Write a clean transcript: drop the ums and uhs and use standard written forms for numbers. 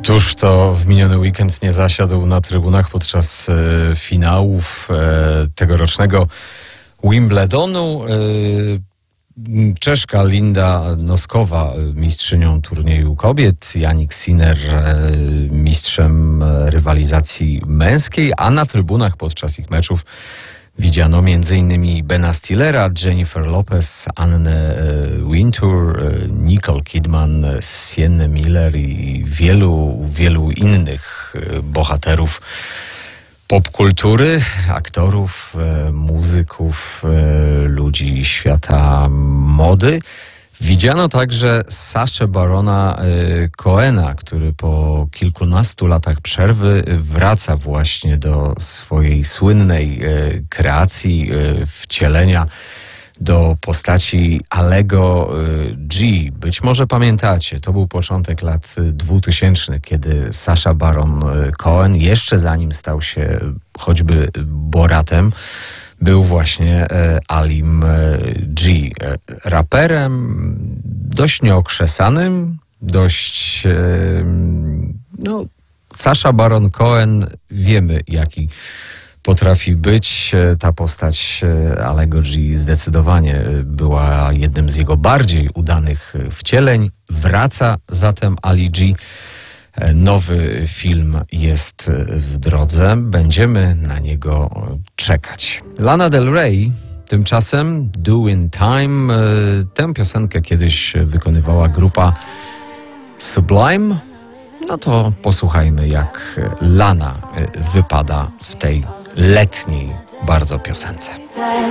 Któż to w miniony weekend nie zasiadł na trybunach podczas finałów tegorocznego Wimbledonu? Czeszka Linda Noskowa, mistrzynią turnieju kobiet, Jannik Sinner, mistrzem rywalizacji męskiej, a na trybunach podczas ich meczów widziano m.in. Bena Stillera, Jennifer Lopez, Annę Wintour, Nicole Kidman, Siennę Miller i wielu innych bohaterów popkultury, aktorów, muzyków, ludzi świata mody. Widziano także Saszę Barona Cohena, który po kilkunastu latach przerwy wraca właśnie do swojej słynnej kreacji, wcielenia do postaci Allego G. Być może pamiętacie, to był początek lat 2000, kiedy Sacha Baron Cohen, jeszcze zanim stał się choćby Boratem, był właśnie Alim G. Raperem dość nieokrzesanym, Sacha Baron Cohen, wiemy jaki potrafi być. Ta postać Allego G zdecydowanie była jednym z jego bardziej udanych wcieleń. Wraca zatem Ali G. Nowy film jest w drodze. Będziemy na niego czekać. Lana Del Rey tymczasem Doing Time. Tę piosenkę kiedyś wykonywała grupa Sublime. No to posłuchajmy, jak Lana wypada w tej letniej bardzo piosence.